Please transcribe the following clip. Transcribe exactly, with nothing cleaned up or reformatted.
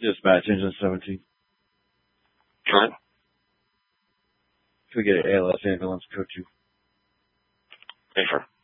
Dispatch engine seventeen. Good. Can we get an A L S ambulance code two? Safer.